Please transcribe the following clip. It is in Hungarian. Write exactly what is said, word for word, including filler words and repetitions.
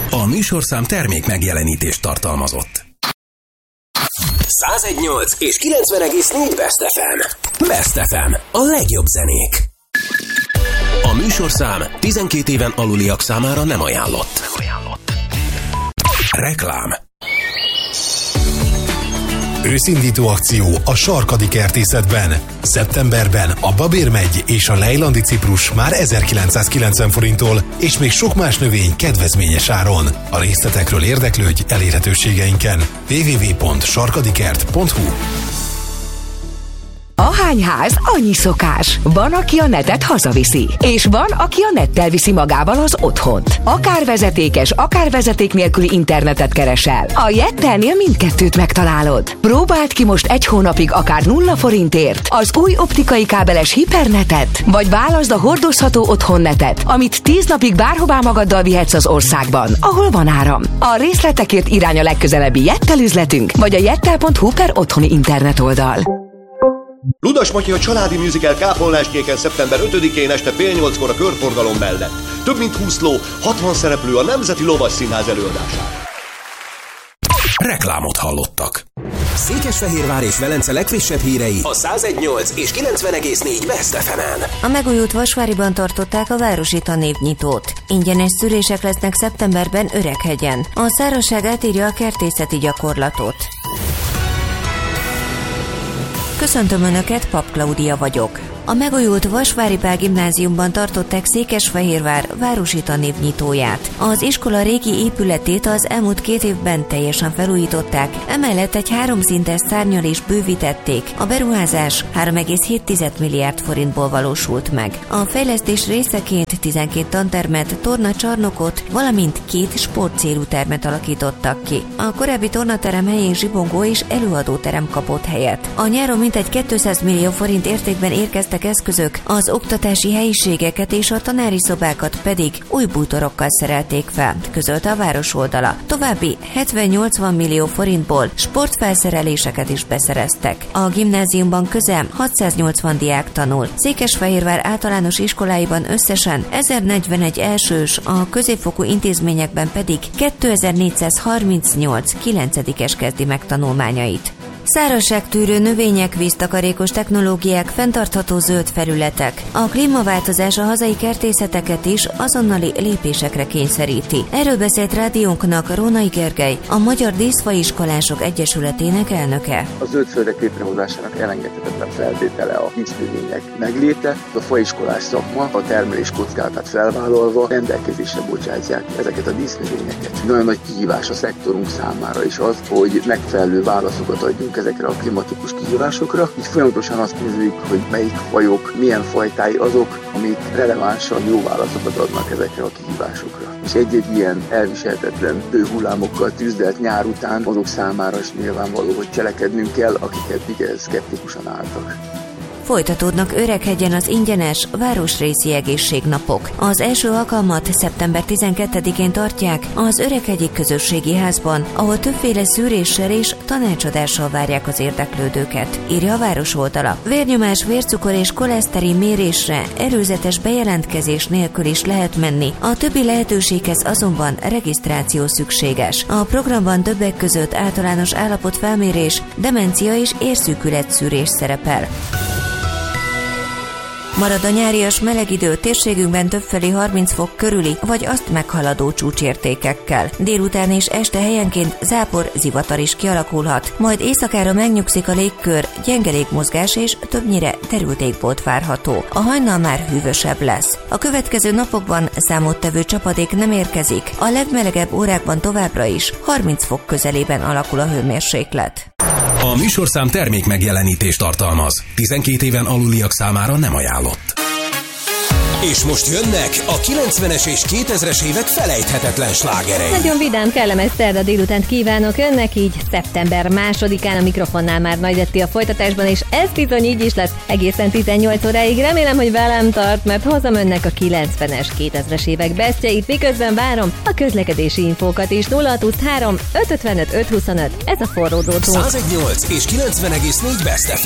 A műsorszám termék megjelenítést tartalmazott. száz egy egész nyolc és kilencven egész négy Best ef em. Best ef em. A legjobb zenék. A műsorszám tizenkét éven aluliak számára nem ajánlott. Nem ajánlott. Reklám. Őszindító akció a Sarkadi Kertészetben. Szeptemberben a Babérmegy és a Lejlandi ciprus már ezerkilencszázkilencven forinttól, és még sok más növény kedvezményes áron. A részletekről érdeklődj elérhetőségeinken. double-u double-u double-u pont sarkadikert pont hu. Ahány ház, annyi szokás. Van, aki a netet hazaviszi, és van, aki a nettel viszi magával az otthont. Akár vezetékes, akár vezeték nélküli internetet keresel. A Jettelnél mindkettőt megtalálod. Próbáld ki most egy hónapig akár nulla forintért az új optikai kábeles hipernetet, vagy válaszd a hordozható otthonnetet, amit tíz napig bárhová magaddal vihetsz az országban, ahol van áram. A részletekért irány a legközelebbi Jettel üzletünk, vagy a jettel pont hu per otthoni internet oldal. Ludas Matyi a családi musical Kápolnáskéken szeptember ötödikén este fél nyolckor a körforgalom mellett. Több mint húsz ló, hatvan szereplő a Nemzeti Lovas Színház előadásán. Reklámot hallottak. Székesfehérvár és Velence legfrissebb hírei a száz egy egész nyolc és kilencven egész négy Best ef em-en. A megújult Vasváriban tartották a Városita névnyitót. Ingyenes szülések lesznek szeptemberben Öreghegyen. A szárazság átírja a kertészeti gyakorlatot. Köszöntöm Önöket, Pap Klaudia vagyok. A megújult Vasvári Pál Gimnáziumban tartották Székesfehérvár Városita névnyitóját. Az iskola régi épületét az elmúlt két évben teljesen felújították, emellett egy háromszintes szárnnyal is bővítették. A beruházás három egész hét milliárd forintból valósult meg. A fejlesztés részeként tizenkét tantermet, tornacsarnokot, valamint két sportcélú termet alakítottak ki. A korábbi tornaterem helyén zsibongó és előadóterem kapott helyet. A nyáron mintegy kétszáz millió forint értékben érkeztek eszközök, az oktatási helyiségeket és a tanári szobákat pedig új bútorokkal szerelték fel, közölte a város oldala. További hetven-nyolcvan millió forintból sportfelszereléseket is beszereztek. A gimnáziumban közel hatszáznyolcvan diák tanul. Székesfehérvár általános iskoláiban összesen ezernegyvenegy elsős, a középfokú intézményekben pedig kétezer-négyszázharmincnyolc kilencedikes kezdi meg tanulmányait. Szárazságtűrő növények, víztakarékos technológiák, fenntartható zöld felületek. A klímaváltozás a hazai kertészeteket is azonnali lépésekre kényszeríti. Erről beszélt rádiónknak Rónai Gergely, a Magyar Díszfaiskolások Egyesületének elnöke. A zöldföldek létrehozásának elengedhetetlen feltétele a dísznövények megléte. A faiskolás szakma a termelés kockázatát felvállalva rendelkezésre bocsátják ezeket a dísznövényeket. Nagyon nagy kihívás a szektorunk számára is az, hogy megfelelő válaszokat adjunk ezekre a klimatikus kihívásokra. Így folyamatosan azt nézzük, hogy melyik fajok, milyen fajtái azok, amik relevánsan jó válaszokat adnak ezekre a kihívásokra. És egy-egy ilyen elviselhetetlen hőhullámokkal tűzdelt nyár után azok számára is nyilvánvaló, hogy cselekednünk kell, akik eddig szkeptikusan álltak. Folytatódnak Öreghegyen az ingyenes városrészi egészségnapok. Az első alkalmat szeptember tizenkettedikén tartják az Öreghegyi Közösségi Házban, ahol többféle szűréssel és tanácsadással várják az érdeklődőket, írja a város oldala. Vérnyomás, vércukor és koleszterin mérésre előzetes bejelentkezés nélkül is lehet menni. A többi lehetőséghez azonban regisztráció szükséges. A programban többek között általános állapotfelmérés, demencia és érszűkületszűrés szerepel. Marad a nyárias meleg idő, térségünkben többfelé harminc fok körüli, vagy azt meghaladó csúcsértékekkel. Délután és este helyenként zápor, zivatar is kialakulhat, majd éjszakára megnyugszik a légkör, gyenge légmozgás és többnyire terült égbolt várható. A hajnal már hűvösebb lesz. A következő napokban számottevő csapadék nem érkezik, a legmelegebb órákban továbbra is harminc fok közelében alakul a hőmérséklet. A műsorszám termék megjelenítést tartalmaz. tizenkét éven aluliak számára nem ajánlott. És most jönnek a kilencvenes és kétezres évek felejthetetlen slágerei. Nagyon vidám, kellemes szerda délutánt kívánok önnek, így szeptember másodikán a mikrofonnál már Nagy Etti a folytatásban, és ez bizony így is lesz egészen tizennyolc óráig. Remélem, hogy velem tart, mert hozom önnek a kilencvenes, kétezres évek bestjeit, miközben várom a közlekedési infókat is. nulla hatszázhuszonhárom ötszázötvenöt ötszázhuszonöt, ez a forródótó. száz egy egész nyolc és kilencven egész négy Best ef